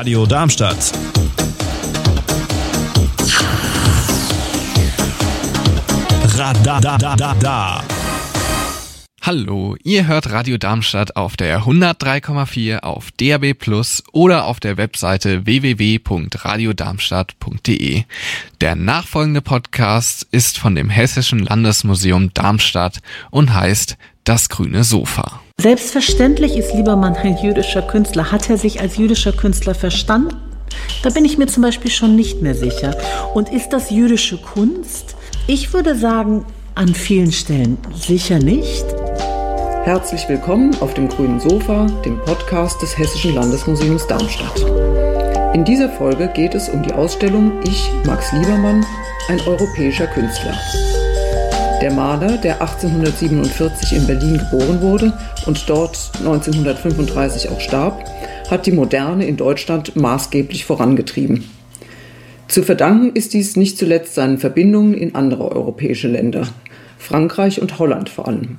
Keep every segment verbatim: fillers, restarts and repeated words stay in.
Radio Darmstadt. Radadadada. Hallo, ihr hört Radio Darmstadt auf der hundertdrei Komma vier, auf D A B plus oder auf der Webseite w w w punkt radio darmstadt punkt d e. Der nachfolgende Podcast ist von dem Hessischen Landesmuseum Darmstadt und heißt Das grüne Sofa. Selbstverständlich ist Liebermann ein jüdischer Künstler. Hat er sich als jüdischer Künstler verstanden? Da bin ich mir zum Beispiel schon nicht mehr sicher. Und ist das jüdische Kunst? Ich würde sagen, an vielen Stellen sicher nicht. Herzlich willkommen auf dem grünen Sofa, dem Podcast des Hessischen Landesmuseums Darmstadt. In dieser Folge geht es um die Ausstellung Ich, Max Liebermann, ein europäischer Künstler. Der Maler, der achtzehnhundertsiebenundvierzig in Berlin geboren wurde und dort neunzehnhundertfünfunddreißig auch starb, hat die Moderne in Deutschland maßgeblich vorangetrieben. Zu verdanken ist dies nicht zuletzt seinen Verbindungen in andere europäische Länder, Frankreich und Holland vor allem.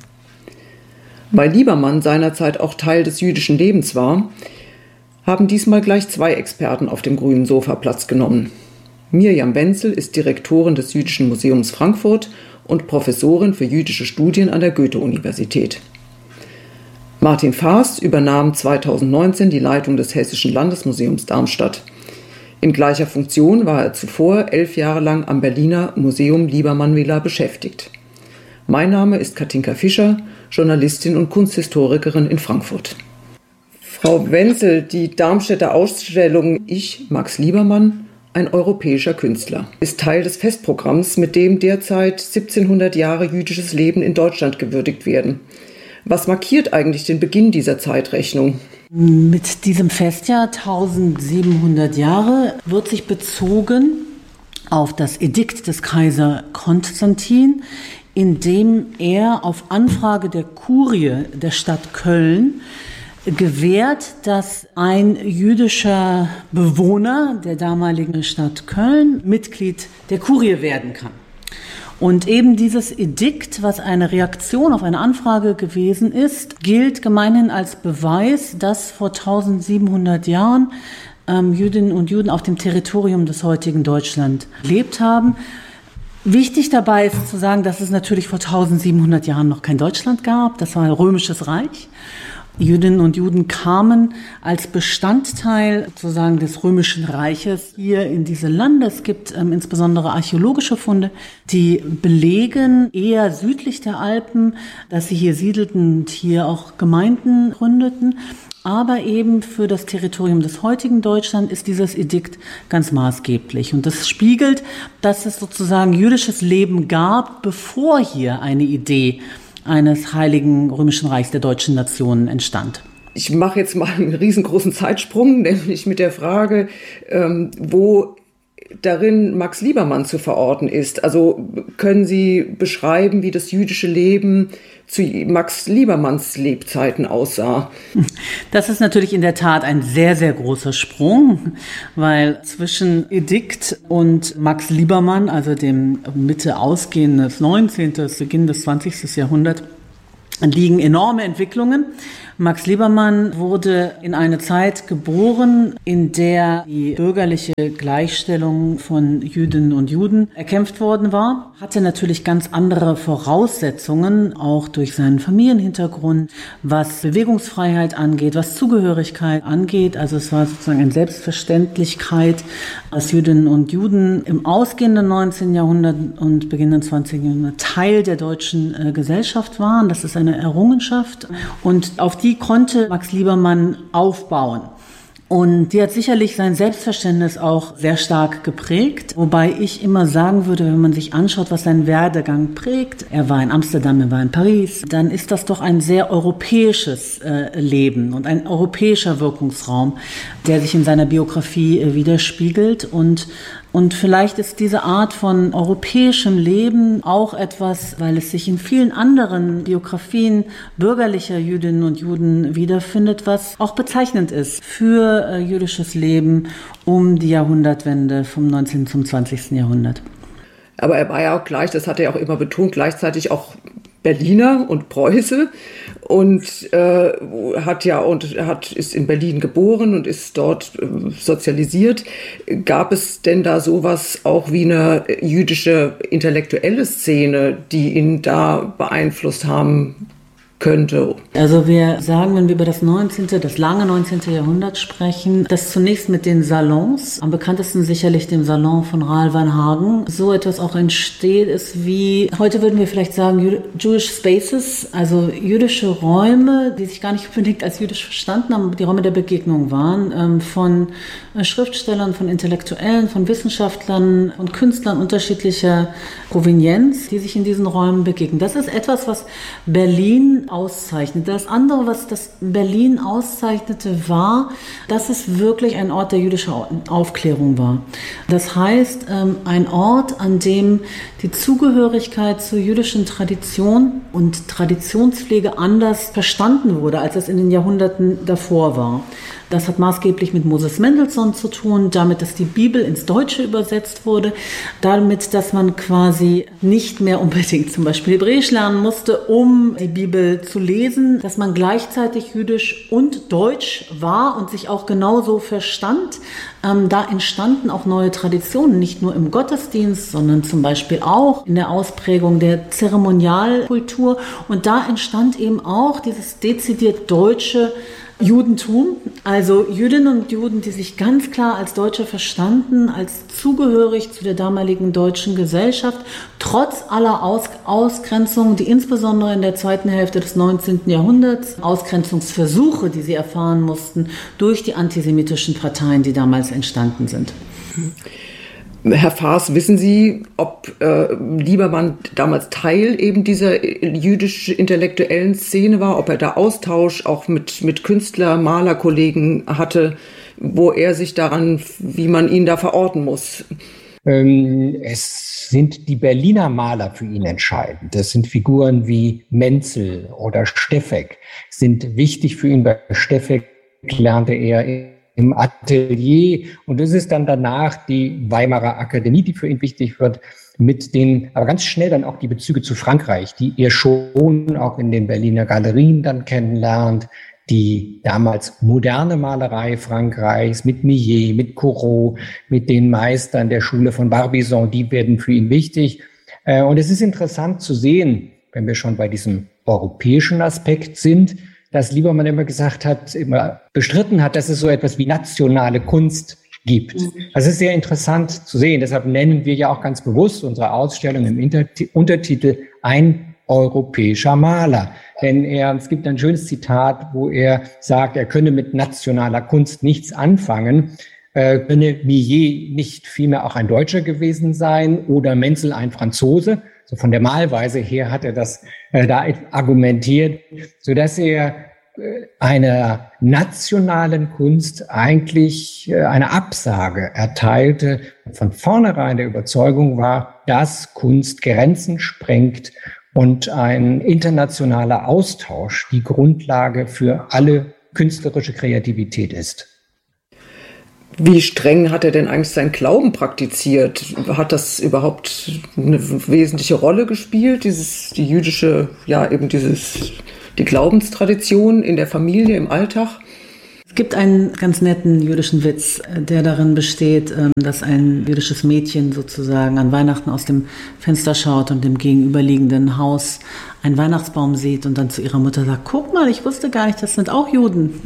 Weil Liebermann seinerzeit auch Teil des jüdischen Lebens war, haben diesmal gleich zwei Experten auf dem grünen Sofa Platz genommen. Mirjam Wenzel ist Direktorin des Jüdischen Museums Frankfurt und Professorin für jüdische Studien an der Goethe-Universität. Martin Faas übernahm zweitausendneunzehn die Leitung des Hessischen Landesmuseums Darmstadt. In gleicher Funktion war er zuvor elf Jahre lang am Berliner Museum Liebermann-Villa beschäftigt. Mein Name ist Katinka Fischer, Journalistin und Kunsthistorikerin in Frankfurt. Frau Wenzel, die Darmstädter Ausstellung Ich, Max Liebermann, ein europäischer Künstler, ist Teil des Festprogramms, mit dem derzeit siebzehnhundert Jahre jüdisches Leben in Deutschland gewürdigt werden. Was markiert eigentlich den Beginn dieser Zeitrechnung? Mit diesem Festjahr tausendsiebenhundert Jahre wird sich bezogen auf das Edikt des Kaiser Konstantin, in dem er auf Anfrage der Kurie der Stadt Köln gewährt, dass ein jüdischer Bewohner der damaligen Stadt Köln Mitglied der Kurie werden kann. Und eben dieses Edikt, was eine Reaktion auf eine Anfrage gewesen ist, gilt gemeinhin als Beweis, dass vor tausendsiebenhundert Jahren ähm, Jüdinnen und Juden auf dem Territorium des heutigen Deutschland gelebt haben. Wichtig dabei ist zu sagen, dass es natürlich vor tausendsiebenhundert Jahren noch kein Deutschland gab. Das war ein römisches Reich. Jüdinnen und Juden kamen als Bestandteil sozusagen des Römischen Reiches hier in diese Lande. Es gibt ähm, insbesondere archäologische Funde, die belegen, eher südlich der Alpen, dass sie hier siedelten und hier auch Gemeinden gründeten. Aber eben für das Territorium des heutigen Deutschland ist dieses Edikt ganz maßgeblich. Und das spiegelt, dass es sozusagen jüdisches Leben gab, bevor hier eine Idee eines heiligen römischen Reichs der deutschen Nationen entstand. Ich mache jetzt mal einen riesengroßen Zeitsprung, nämlich mit der Frage, ähm, wo darin Max Liebermann zu verorten ist. Also können Sie beschreiben, wie das jüdische Leben zu Max Liebermanns Lebzeiten aussah? Das ist natürlich in der Tat ein sehr, sehr großer Sprung, weil zwischen Edikt und Max Liebermann, also dem Mitte ausgehenden des neunzehnten. Beginn des zwanzigsten. Jahrhunderts, liegen enorme Entwicklungen. Max Liebermann wurde in eine Zeit geboren, in der die bürgerliche Gleichstellung von Jüdinnen und Juden erkämpft worden war, hatte natürlich ganz andere Voraussetzungen, auch durch seinen Familienhintergrund, was Bewegungsfreiheit angeht, was Zugehörigkeit angeht. Also es war sozusagen eine Selbstverständlichkeit, dass Jüdinnen und Juden im ausgehenden neunzehnten. Jahrhundert und beginnenden zwanzigsten. Jahrhundert Teil der deutschen äh, Gesellschaft waren. Das ist eine Errungenschaft. Und auf die konnte Max Liebermann aufbauen. Und die hat sicherlich sein Selbstverständnis auch sehr stark geprägt. Wobei ich immer sagen würde, wenn man sich anschaut, was sein Werdegang prägt, er war in Amsterdam, er war in Paris, dann ist das doch ein sehr europäisches äh, Leben und ein europäischer Wirkungsraum, der sich in seiner Biografie äh, widerspiegelt. Und Und vielleicht ist diese Art von europäischem Leben auch etwas, weil es sich in vielen anderen Biografien bürgerlicher Jüdinnen und Juden wiederfindet, was auch bezeichnend ist für äh, jüdisches Leben um die Jahrhundertwende vom neunzehnten zum zwanzigsten. Jahrhundert. Aber er war ja auch gleich, das hat er auch immer betont, gleichzeitig auch Berliner und Preuße und äh, hat ja und hat ist in Berlin geboren und ist dort äh, sozialisiert. Gab es denn da sowas auch wie eine jüdische intellektuelle Szene, die ihn da beeinflusst haben könnte? Also wir sagen, wenn wir über das neunzehnte, das lange neunzehnte Jahrhundert sprechen, dass zunächst mit den Salons, am bekanntesten sicherlich dem Salon von Rahlweinhagen, so etwas auch entsteht, ist wie, heute würden wir vielleicht sagen, Jewish Spaces, also jüdische Räume, die sich gar nicht unbedingt als jüdisch verstanden haben, die Räume der Begegnung waren, von Schriftstellern, von Intellektuellen, von Wissenschaftlern, von Künstlern unterschiedlicher Provenienz, die sich in diesen Räumen begegnen. Das ist etwas, was Berlin auszeichnet. Das andere, was das Berlin auszeichnete, war, dass es wirklich ein Ort der jüdischen Aufklärung war. Das heißt, ein Ort, an dem die Zugehörigkeit zur jüdischen Tradition und Traditionspflege anders verstanden wurde, als es in den Jahrhunderten davor war. Das hat maßgeblich mit Moses Mendelssohn zu tun, damit, dass die Bibel ins Deutsche übersetzt wurde, damit, dass man quasi nicht mehr unbedingt zum Beispiel Hebräisch lernen musste, um die Bibel zu lesen, dass man gleichzeitig jüdisch und deutsch war und sich auch genauso verstand. Ähm, da entstanden auch neue Traditionen, nicht nur im Gottesdienst, sondern zum Beispiel auch in der Ausprägung der Zeremonialkultur. Und da entstand eben auch dieses dezidiert deutsche Judentum, also Jüdinnen und Juden, die sich ganz klar als Deutsche verstanden, als zugehörig zu der damaligen deutschen Gesellschaft, trotz aller Aus- Ausgrenzungen, die insbesondere in der zweiten Hälfte des neunzehnten Jahrhunderts, Ausgrenzungsversuche, die sie erfahren mussten, durch die antisemitischen Parteien, die damals entstanden sind. Herr Faas, wissen Sie, ob äh, Liebermann damals Teil eben dieser jüdisch-intellektuellen Szene war, ob er da Austausch auch mit, mit Künstler-, Malerkollegen hatte, wo er sich daran, wie man ihn da verorten muss? Ähm, es sind die Berliner Maler für ihn entscheidend. Das sind Figuren wie Menzel oder Steffeck, sind wichtig für ihn. Bei Steffeck lernte er im Atelier, und es ist dann danach die Weimarer Akademie, die für ihn wichtig wird, mit den, aber ganz schnell dann auch die Bezüge zu Frankreich, die er schon auch in den Berliner Galerien dann kennenlernt, die damals moderne Malerei Frankreichs mit Millet, mit Corot, mit den Meistern der Schule von Barbizon, die werden für ihn wichtig. Und es ist interessant zu sehen, wenn wir schon bei diesem europäischen Aspekt sind, dass Liebermann immer gesagt hat, immer bestritten hat, dass es so etwas wie nationale Kunst gibt. Das ist sehr interessant zu sehen. Deshalb nennen wir ja auch ganz bewusst unsere Ausstellung im Interti- Untertitel Ein europäischer Maler. Denn er, es gibt ein schönes Zitat, wo er sagt, er könne mit nationaler Kunst nichts anfangen. Äh, könne Millet nicht vielmehr auch ein Deutscher gewesen sein oder Menzel ein Franzose? So von der Malweise her hat er das äh, da argumentiert, so dass er äh, einer nationalen Kunst eigentlich äh, eine Absage erteilte, von vornherein der Überzeugung war, dass Kunst Grenzen sprengt und ein internationaler Austausch die Grundlage für alle künstlerische Kreativität ist. Wie streng hat er denn eigentlich seinen Glauben praktiziert? Hat das überhaupt eine wesentliche Rolle gespielt, dieses, die jüdische, ja eben dieses, die Glaubenstradition in der Familie, im Alltag? Es gibt einen ganz netten jüdischen Witz, der darin besteht, dass ein jüdisches Mädchen sozusagen an Weihnachten aus dem Fenster schaut und im gegenüberliegenden Haus einen Weihnachtsbaum sieht und dann zu ihrer Mutter sagt, guck mal, ich wusste gar nicht, das sind auch Juden.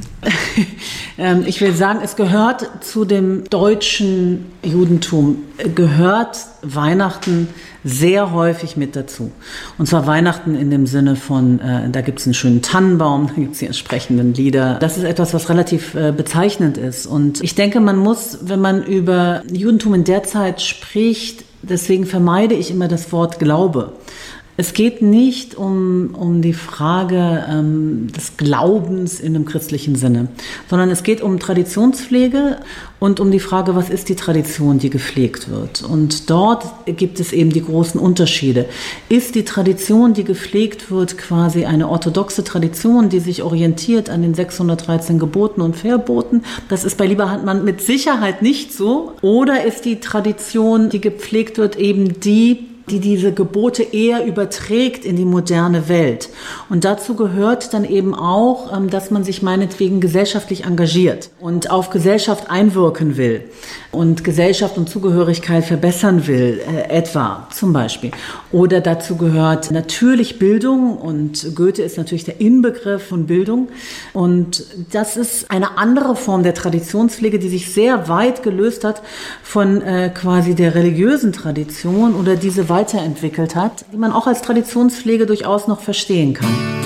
Ich will sagen, es gehört zu dem deutschen Judentum, gehört Weihnachten sehr häufig mit dazu. Und zwar Weihnachten in dem Sinne von, äh, da gibt es einen schönen Tannenbaum, da gibt es die entsprechenden Lieder. Das ist etwas, was relativ äh, bezeichnend ist. Und ich denke, man muss, wenn man über Judentum in der Zeit spricht, deswegen vermeide ich immer das Wort Glaube. Es geht nicht um, um die Frage ähm, des Glaubens in einem christlichen Sinne, sondern es geht um Traditionspflege und um die Frage, was ist die Tradition, die gepflegt wird. Und dort gibt es eben die großen Unterschiede. Ist die Tradition, die gepflegt wird, quasi eine orthodoxe Tradition, die sich orientiert an den sechshundertdreizehn Geboten und Verboten? Das ist bei Liebermann mit Sicherheit nicht so. Oder ist die Tradition, die gepflegt wird, eben die die diese Gebote eher überträgt in die moderne Welt. Und dazu gehört dann eben auch, dass man sich meinetwegen gesellschaftlich engagiert und auf Gesellschaft einwirken will und Gesellschaft und Zugehörigkeit verbessern will, äh, etwa zum Beispiel. Oder dazu gehört natürlich Bildung, und Goethe ist natürlich der Inbegriff von Bildung. Und das ist eine andere Form der Traditionspflege, die sich sehr weit gelöst hat von äh, quasi der religiösen Tradition oder diese weiterentwickelt hat, die man auch als Traditionspflege durchaus noch verstehen kann.